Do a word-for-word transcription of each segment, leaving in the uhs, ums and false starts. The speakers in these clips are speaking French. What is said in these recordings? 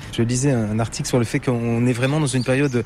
Je lisais un article sur le fait qu'on est vraiment dans une période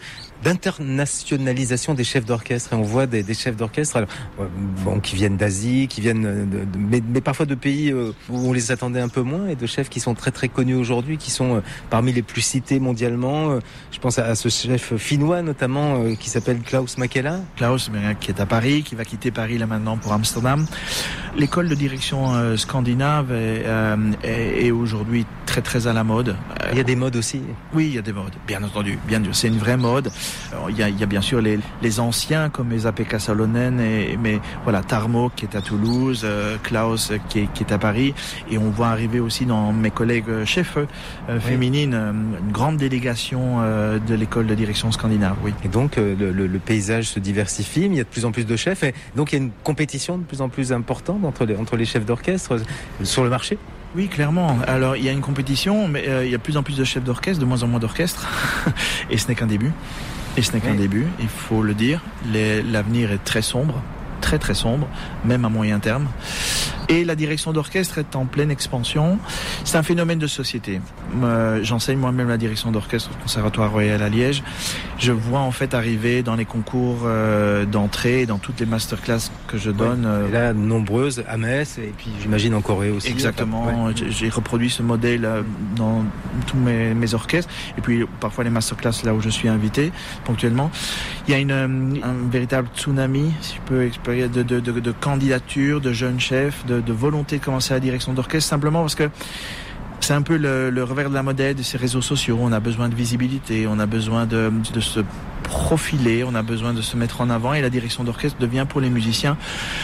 d'internationalisation des chefs d'orchestre. Et on voit des, des chefs d'orchestre alors, bon, qui viennent d'Asie, qui viennent de, de, mais, mais parfois de pays où on les attendait un peu moins, et de chefs qui sont très très connus aujourd'hui, qui sont parmi les plus cités mondialement. Je pense à ce chef finnois notamment qui s'appelle Klaus Mäkelä. Klaus, qui est à Paris, qui va quitter Paris là maintenant pour Amsterdam. L'école de direction euh, scandinave est, euh, est, est aujourd'hui très très à la mode. Il y a des modes aussi. Oui, il y a des modes, bien entendu. Bien sûr, c'est une vraie mode. Alors, il y a, il y a bien sûr les, les anciens comme Esa-Pekka Salonen, et, mais voilà, Tarmo qui est à Toulouse, euh, Klaus qui est, qui est à Paris, et on voit arriver aussi dans mes collègues chefs euh, oui. féminines une grande délégation euh, de l'école de direction scandinave. Oui. Et donc euh, le, le, le paysage se diversifie, il y a de plus en plus de chefs, et donc il y a une compétition de plus en plus importante entre les, entre les chefs d'orchestre sur le marché. Oui, clairement. Alors, il y a une compétition, mais euh, il y a de plus en plus de chefs d'orchestre, de moins en moins d'orchestres. Et ce n'est qu'un début. Et ce n'est qu'un oui. début, il faut le dire. Les, l'avenir est très sombre, très très sombre, même à moyen terme. Et la direction d'orchestre est en pleine expansion. C'est un phénomène de société. Euh, j'enseigne moi-même la direction d'orchestre au Conservatoire Royal à Liège. Je vois en fait arriver dans les concours euh, d'entrée, dans toutes les masterclass que je donne. Ouais. Et là, nombreuses à Metz, et puis j'imagine en Corée aussi. Exactement. Ouais. J'ai reproduit ce modèle dans tous mes, mes orchestres. Et puis parfois les masterclass là où je suis invité ponctuellement. Il y a une, un véritable tsunami, si je peux expliquer, de, de, de, de candidatures, de jeunes chefs, de De, de volonté de commencer la direction d'orchestre, simplement parce que c'est un peu le, le revers de la monnaie de ces réseaux sociaux. On a besoin de visibilité, on a besoin de, de se profiler, on a besoin de se mettre en avant, et la direction d'orchestre devient pour les musiciens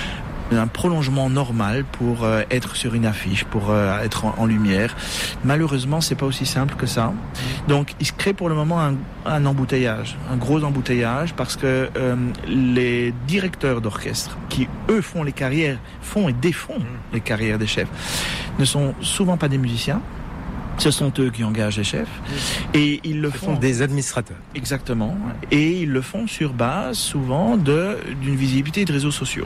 un prolongement normal pour euh, être sur une affiche, pour euh, être en, en lumière. Malheureusement, c'est pas aussi simple que ça. Donc, il se crée pour le moment un, un embouteillage, un gros embouteillage, parce que euh, les directeurs d'orchestre, qui eux font les carrières, font et défont les carrières des chefs, ne sont souvent pas des musiciens. Ce sont eux qui engagent les chefs, et ils le Ce font sont des administrateurs. Exactement, et ils le font sur base souvent de d'une visibilité de réseaux sociaux.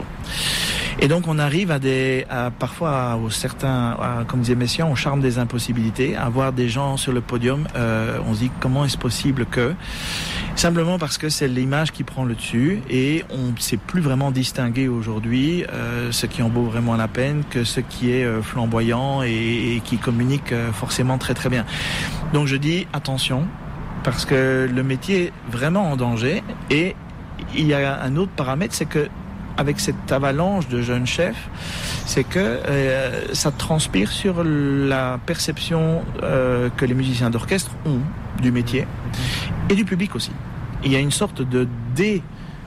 Et donc on arrive à des, à, parfois aux certains, à, comme disait Messiaen, au charme des impossibilités, à avoir des gens sur le podium. Euh, on se dit comment est-ce possible que, simplement parce que c'est l'image qui prend le dessus, et on ne sait plus vraiment distinguer aujourd'hui euh, ce qui en vaut vraiment la peine que ce qui est euh, flamboyant et, et qui communique euh, forcément très très bien. Donc je dis attention, parce que le métier est vraiment en danger. Et il y a un autre paramètre, c'est que avec cette avalanche de jeunes chefs, c'est que euh, ça transpire sur la perception euh, que les musiciens d'orchestre ont du métier et du public aussi. Il y a une sorte de dé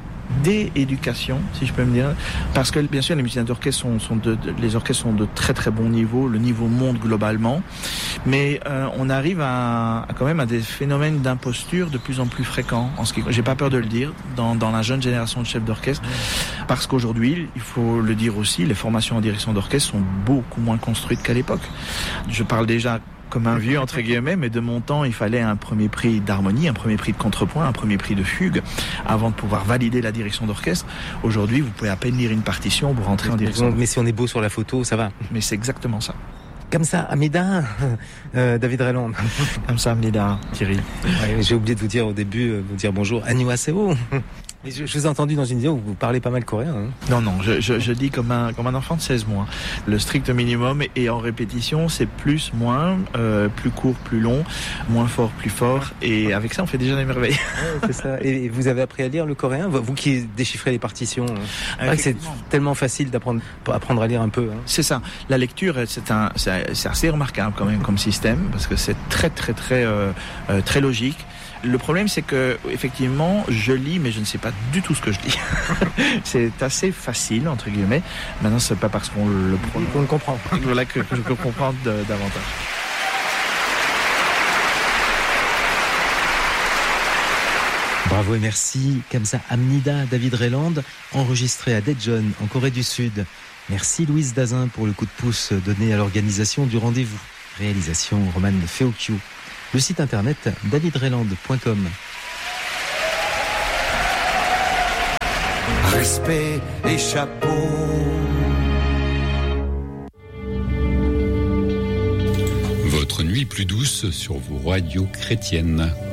d'éducation, si je peux me dire, parce que bien sûr les musiciens d'orchestre sont, sont de, de, les orchestres sont de très très bon niveau, le niveau monte globalement, mais euh, on arrive à, à quand même à des phénomènes d'imposture de plus en plus fréquents, en ce qui, j'ai pas peur de le dire, dans, dans la jeune génération de chefs d'orchestre, parce qu'aujourd'hui, il faut le dire aussi, les formations en direction d'orchestre sont beaucoup moins construites qu'à l'époque. Je parle déjà comme un vieux, entre guillemets, mais de mon temps, il fallait un premier prix d'harmonie, un premier prix de contrepoint, un premier prix de fugue, avant de pouvoir valider la direction d'orchestre. Aujourd'hui, vous pouvez à peine lire une partition pour rentrer en direction. Mais si on est beau sur la photo, ça va. Mais c'est exactement ça. Comme ça, Amida, euh, David Reland. Comme ça, Amida, Thierry. Ouais, j'ai oublié de vous dire au début, euh, vous dire bonjour, Annyeonghaseyo. Je, je vous ai entendu dans une vidéo où vous parlez pas mal coréen. Hein. Non, non, je, je, je dis comme un, comme un enfant de seize mois. Le strict minimum, et en répétition, c'est plus, moins, euh, plus court, plus long, moins fort, plus fort. Et avec ça, on fait déjà des merveilles. Ouais, c'est ça. Et vous avez appris à lire le coréen, vous qui déchiffrez les partitions. C'est vrai que c'est tellement facile d'apprendre apprendre à lire un peu. Hein. C'est ça. La lecture, c'est, un, c'est, c'est assez remarquable quand même comme système, parce que c'est très, très, très, euh, euh, très logique. Le problème, c'est que effectivement, je lis, mais je ne sais pas du tout ce que je lis. C'est assez facile, entre guillemets. Maintenant, c'est pas parce qu'on le prend qu'on le comprend. Voilà que, que je peux comprendre de, davantage. Bravo et merci. Kamsa Amnida, David Reland, enregistré à Daejeon, en Corée du Sud. Merci Louise Dazin pour le coup de pouce donné à l'organisation du rendez-vous. Réalisation Romane Feokyu. Le site internet david reland point com. Respect et chapeau. Votre votre nuit plus douce sur vos radios chrétiennes.